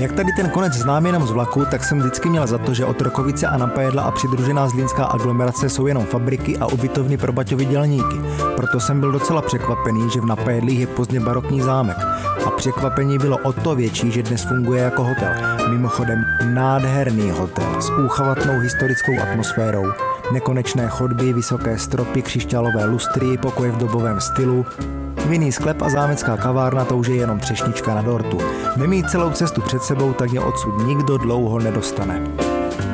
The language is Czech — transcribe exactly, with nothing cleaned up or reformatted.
Jak tady ten konec znám jenom z vlaku, tak jsem vždycky měl za to, že Otrokovice a Napajedla a přidružená zlínská aglomerace jsou jenom fabriky a ubytovny pro Baťovy dělníky. Proto jsem byl docela překvapený, že v Napajedlích je pozdně barokní zámek. A překvapení bylo o to větší, že dnes funguje jako hotel. Mimochodem nádherný hotel s úchvatnou historickou atmosférou. Nekonečné chodby, vysoké stropy, křišťálové lustry, pokoje v dobovém stylu. Vinný sklep a zámecká kavárna, to už je jenom třešnička na dortu. Nemít celou cestu před sebou, tak mě odsud nikdo dlouho nedostane.